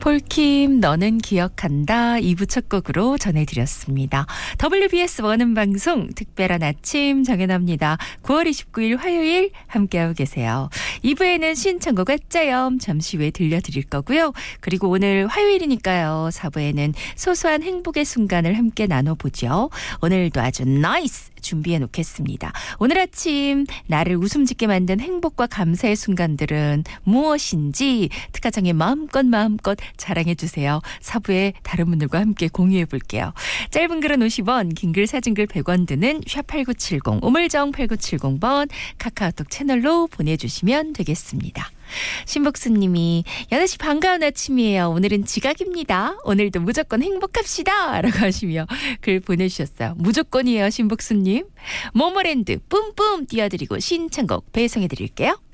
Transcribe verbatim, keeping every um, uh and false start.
폴킴 너는 기억한다 이 부 첫 곡으로 전해드렸습니다. 더블유비에스 원음 방송 특별한 아침 정연아입니다. 구월 이십구일 화요일 함께하고 계세요. 이 부에는 신청곡 짜염 잠시 후에 들려드릴 거고요. 그리고 오늘 화요일이니까요. 사 부에는 소소한 행복의 순간을 함께 나눠보죠. 오늘도 아주 나이스 준비해 놓겠습니다. 오늘 아침 나를 웃음 짓게 만든 행복과 감사의 순간들은 무엇인지 특가정에 마음껏 마음껏 자랑해 주세요. 사 부에 다른 분들과 함께 공유해 볼게요. 짧은 글은 오십 원, 긴 글 사진 글 백 원 드는 샵팔구칠공 우물정 팔구칠공 번 카카오톡 채널로 보내주시면 되겠습니다. 신복수님이 연아 씨 반가운 아침이에요. 오늘은 지각입니다. 오늘도 무조건 행복합시다 라고 하시며 글 보내주셨어요. 무조건이에요 신복수님. 모모랜드 뿜뿜 띄워드리고 신청곡 배송해드릴게요.